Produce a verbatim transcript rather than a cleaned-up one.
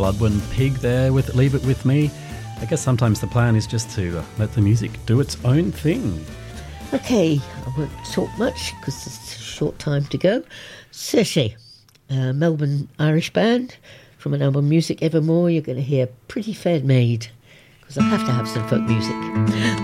Bloodwind Pig there with Leave It With Me. I guess sometimes the plan is just to uh, let the music do its own thing. Okay, I won't talk much because there's a short time to go. Circe, a Melbourne Irish band from an album Music Evermore. You're going to hear Pretty Fair Maid because I have to have some folk music.